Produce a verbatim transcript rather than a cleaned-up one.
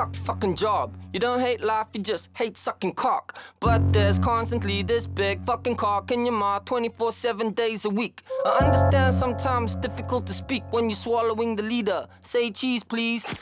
cock fucking job. You don't hate life, you just hate sucking cock. But there's constantly this big fucking cock in your mouth twenty-four seven days a week. I understand sometimes it's difficult to speak when you're swallowing the leader. Say cheese, please.